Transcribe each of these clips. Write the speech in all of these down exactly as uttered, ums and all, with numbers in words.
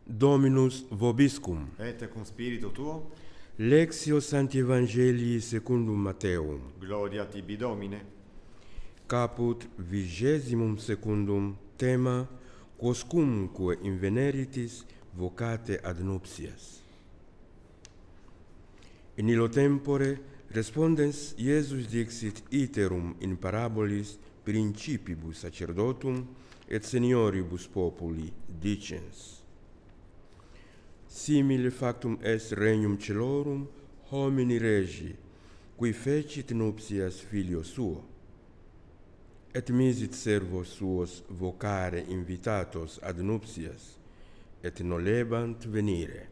Dominus vobiscum. Et cum spiritu tuo, Lectio Sancti Evangelii secundum Matteum. gloria tibi Domine. Caput vigesimum secundum tema quoscumque inveneritis vocate ad nuptias. In illo tempore respondens Iesus dixit iterum in parabolis principibus sacerdotum et senioribus populi dicens: simile factum est regnum celorum homini regi, qui fecit nuptias filio suo, et misit servos suos vocare invitatos ad nuptias, et nolebant venire.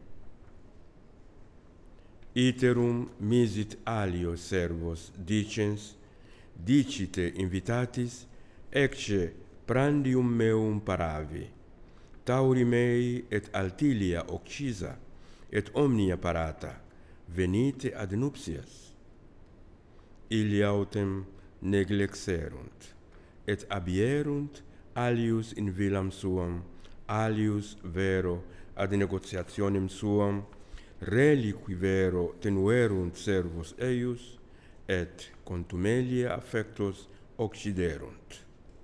Iterum misit alio servos dicens: dicite invitatis, ecce prandium meum paravi, tauri mei et altilia occisa, et omnia parata, venite ad nuptias. Illi autem neglexerunt, et abierunt alius in villam suam, alius vero ad negotiationem suam, reliqui vero tenuerunt servos eius, et contumelia affectos occiderunt.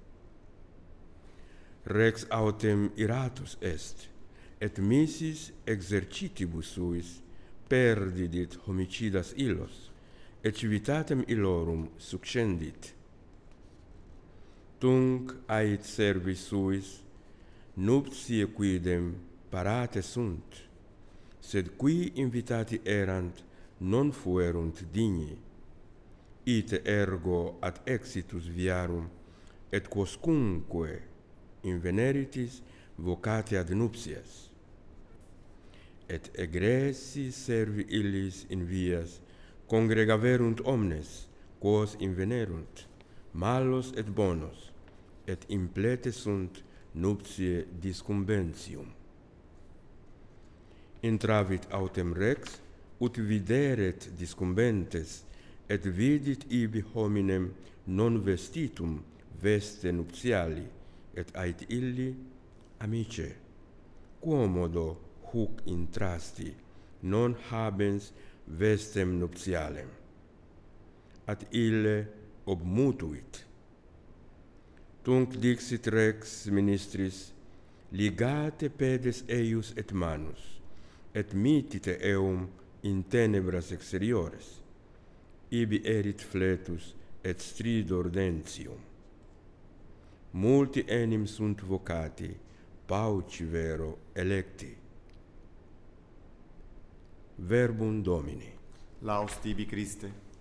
Rex autem iratus est, et misis exercitibus suis perdidit homicidas illos, et civitatem illorum succendit. Tunc ait servis suis, nuptiae quidem parate sunt, sed qui invitati erant non fuerunt digni. Ite ergo ad exitus viarum, et quoscumque inveneritis vocate ad nuptias. Et egressi servi illis in vias congregaverunt omnes, quos invenerunt, malos et bonos, et implete sunt nuptiae discumbentium. Intravit autem rex, ut videret discumbentes, et vidit ibi hominem non vestitum veste nuptiali, et ait illi: amice, quomodo huc intrasti, non habens vestem nuptialem? At ille obmutuit. Tunc dixit rex ministris: ligate pedes eius et manus, et mittite eum in tenebras exteriores. Ibi erit fletus et stridor dentium. Multi enim sunt vocati, pauci vero electi. Verbum Domini. Laus tibi Christe.